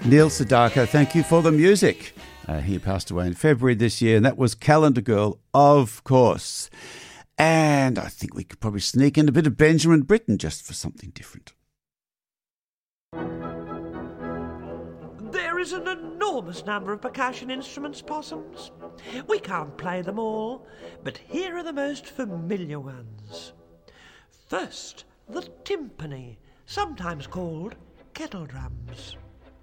Neil Sedaka, thank you for the music. He passed away in February this year, and that was Calendar Girl, of course. And I think we could probably sneak in a bit of Benjamin Britten just for something different. There is an enormous number of percussion instruments, Possums. We can't play them all, but here are the most familiar ones. First, the timpani, sometimes called kettle drums.